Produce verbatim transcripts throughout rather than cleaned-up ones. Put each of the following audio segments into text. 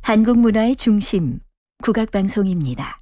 한국 문화의 중심, 국악방송입니다.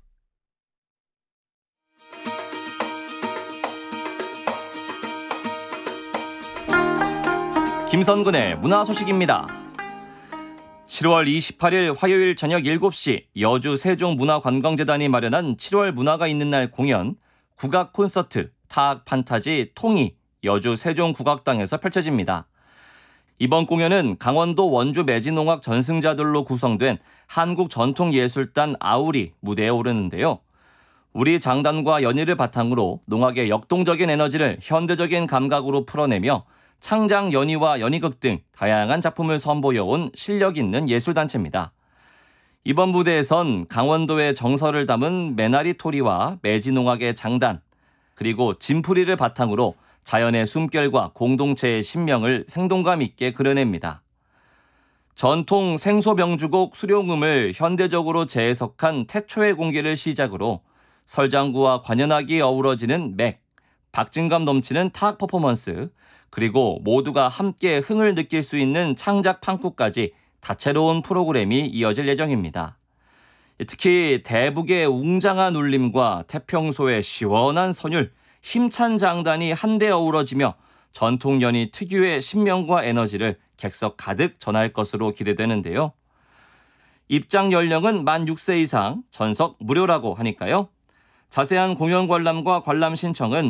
김선근의 문화 소식입니다. 칠월 이십팔일 화요일 저녁 일곱 시 여주 세종문화관광재단이 마련한 칠월 문화가 있는 날 공연 국악 콘서트 타악 판타지 통이 여주 세종국악당에서 펼쳐집니다. 이번 공연은 강원도 원주 매진농악 전승자들로 구성된 한국전통예술단 아울이 무대에 오르는데요. 우리 장단과 연희를 바탕으로 농악의 역동적인 에너지를 현대적인 감각으로 풀어내며 창작 연희와 연희극 등 다양한 작품을 선보여온 실력 있는 예술단체입니다. 이번 무대에선 강원도의 정서를 담은 매나리 토리와 매진농악의 장단, 그리고 진풀이를 바탕으로 자연의 숨결과 공동체의 신명을 생동감 있게 그려냅니다. 전통 생소병주곡 수룡음을 현대적으로 재해석한 태초의 공기를 시작으로 설장구와 관현악이 어우러지는 맥, 박진감 넘치는 타악 퍼포먼스, 그리고 모두가 함께 흥을 느낄 수 있는 창작 판쿠까지 다채로운 프로그램이 이어질 예정입니다. 특히 대북의 웅장한 울림과 태평소의 시원한 선율, 힘찬 장단이 한데 어우러지며 전통 연희 특유의 신명과 에너지를 객석 가득 전할 것으로 기대되는데요. 입장 연령은 만 여섯 세 이상, 전석 무료라고 하니까요. 자세한 공연 관람과 관람 신청은